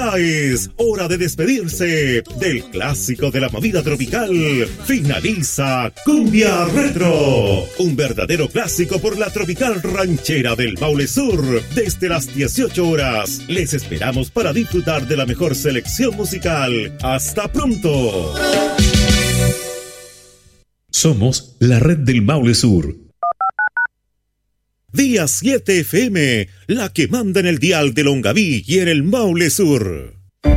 Ya es hora de despedirse del clásico de la movida tropical. Finaliza Cumbia Retro, un verdadero clásico por la tropical ranchera del Maule Sur. Desde las 18 horas, les esperamos para disfrutar de la mejor selección musical. ¡Hasta pronto! Somos la red del Maule Sur. Día 7 FM, la que manda en el dial de Longaví y en el Maule Sur.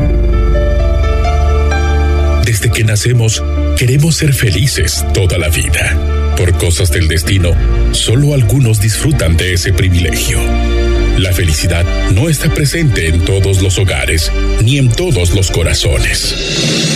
Desde que nacemos, queremos ser felices toda la vida. Por cosas del destino, solo algunos disfrutan de ese privilegio. La felicidad no está presente en todos los hogares, ni en todos los corazones.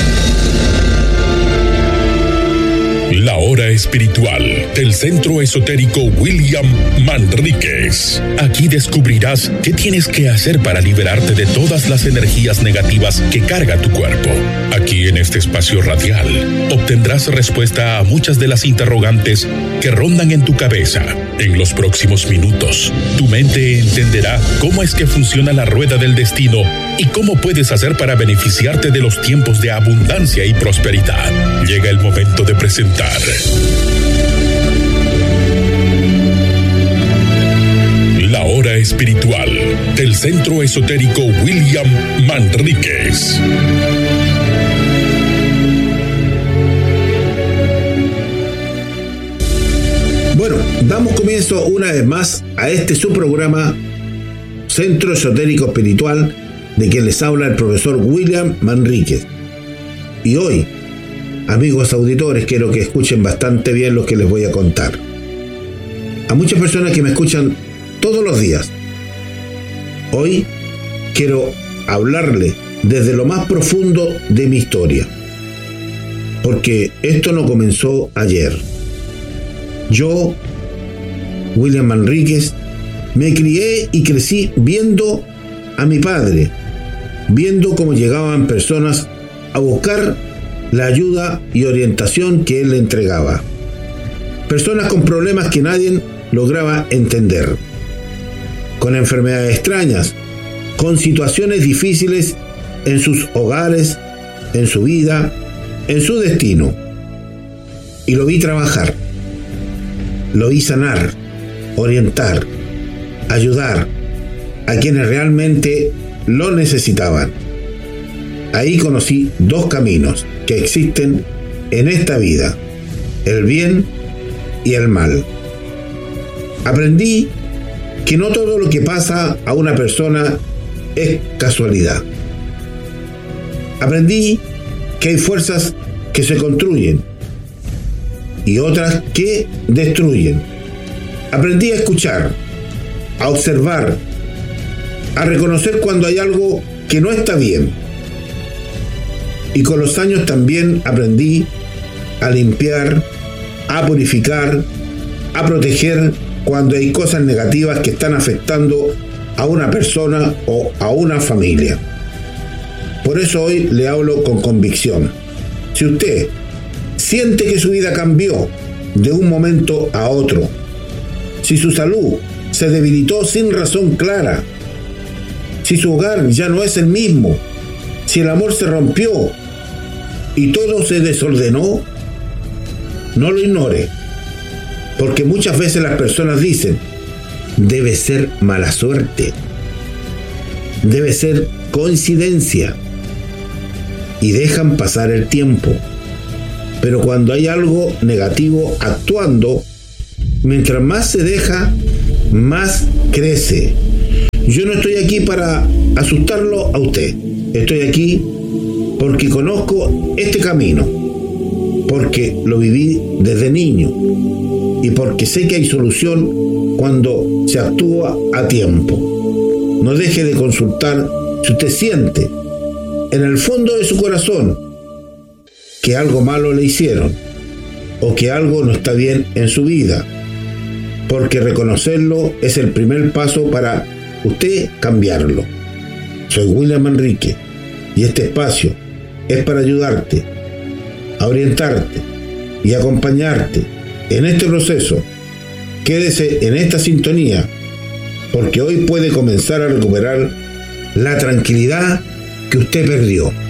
La hora espiritual del Centro Esotérico William Manríquez. Aquí descubrirás qué tienes que hacer para liberarte de todas las energías negativas que carga tu cuerpo. Aquí en este espacio radial obtendrás respuesta a muchas de las interrogantes que rondan en tu cabeza. En los próximos minutos, tu mente entenderá cómo es que funciona la rueda del destino y cómo puedes hacer para beneficiarte de los tiempos de abundancia y prosperidad. Llega el momento de presentar la hora espiritual del Centro Esotérico William Manríquez. Bueno, damos comienzo una vez más a este su programa Centro Esotérico Espiritual, de quien les habla el profesor William Manríquez. Y hoy, amigos auditores, quiero que escuchen bastante bien lo que les voy a contar. A muchas personas que me escuchan todos los días, hoy quiero hablarles desde lo más profundo de mi historia, porque esto no comenzó ayer. Yo, William Manríquez, me crié y crecí viendo a mi padre, viendo cómo llegaban personas a buscar la ayuda y orientación que él le entregaba. Personas con problemas que nadie lograba entender, con enfermedades extrañas, con situaciones difíciles en sus hogares, en su vida, en su destino. Y lo vi trabajar, lo vi sanar, orientar, ayudar a quienes realmente lo necesitaban. Ahí conocí dos caminos que existen en esta vida: el bien y el mal. Aprendí que no todo lo que pasa a una persona es casualidad. Aprendí que hay fuerzas que se construyen y otras que destruyen. Aprendí a escuchar, a observar, a reconocer cuando hay algo que no está bien. Y con los años también aprendí a limpiar, a purificar, a proteger cuando hay cosas negativas que están afectando a una persona o a una familia. Por eso hoy le hablo con convicción. Si usted siente que su vida cambió de un momento a otro, si su salud se debilitó sin razón clara, si su hogar ya no es el mismo, si el amor se rompió y todo se desordenó, no lo ignore, porque muchas veces las personas dicen: debe ser mala suerte, debe ser coincidencia, y dejan pasar el tiempo. Pero cuando hay algo negativo actuando, mientras más se deja, más crece. Yo no estoy aquí para asustarlo a usted. Estoy aquí porque conozco este camino, porque lo viví desde niño y porque sé que hay solución cuando se actúa a tiempo. No deje de consultar si usted siente en el fondo de su corazón que algo malo le hicieron o que algo no está bien en su vida, porque reconocerlo es el primer paso para usted cambiarlo. Soy William Manríquez y este espacio es para ayudarte, a orientarte y acompañarte en este proceso. Quédese en esta sintonía, porque hoy puede comenzar a recuperar la tranquilidad que usted perdió.